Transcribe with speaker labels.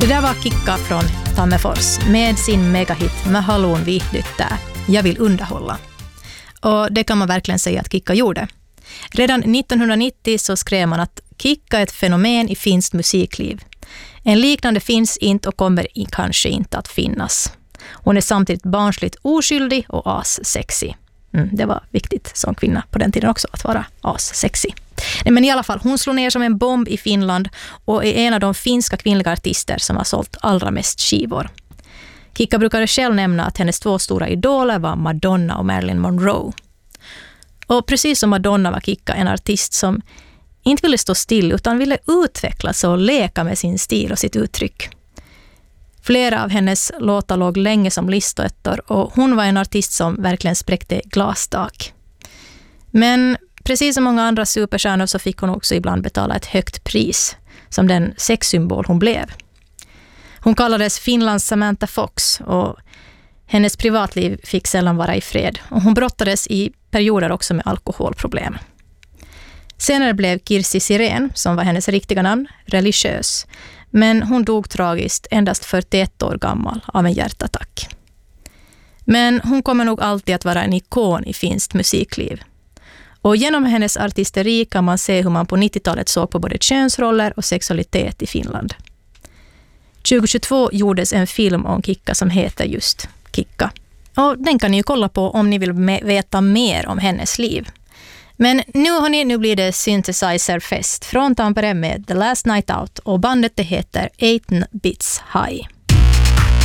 Speaker 1: Det där var Kikka från Tammerfors med sin megahit Mä haluun viihdyttää, jag vill underhålla. Och det kan man verkligen säga att Kikka gjorde. Redan 1990 så skrev man att Kikka är ett fenomen i finskt musikliv. En liknande finns inte och kommer kanske inte att finnas. Hon är samtidigt barnsligt oskyldig och as-sexy. Det var viktigt som kvinna på den tiden också att vara as-sexy. Men i alla fall, hon slog ner som en bomb i Finland och är en av de finska kvinnliga artister som har sålt allra mest skivor. Kikka brukade själv nämna att hennes två stora idoler var Madonna och Marilyn Monroe. Och precis som Madonna var Kikka en artist som inte ville stå still utan ville utvecklas och leka med sin stil och sitt uttryck. Flera av hennes låtar låg länge som listoettor och hon var en artist som verkligen spräckte glastak. Men precis som många andra superstjärnor så fick hon också ibland betala ett högt pris som den sexsymbol hon blev. Hon kallades Finlands Samantha Fox och hennes privatliv fick sällan vara i fred. Och hon brottades i perioder också med alkoholproblem. Senare blev Kirsi Sirén, som var hennes riktiga namn, religiös. Men hon dog tragiskt endast 41 år gammal av en hjärtattack. Men hon kommer nog alltid att vara en ikon i finskt musikliv. Och genom hennes artisteri kan man se hur man på 90-talet såg på både könsroller och sexualitet i Finland. 2022 gjordes en film om Kikka som heter just Kikka. Och den kan ni ju kolla på om ni vill veta mer om hennes liv. Men nu blir det Synthesizer Fest från Tampere med The Last Night Out och bandet det heter 8 Bits High.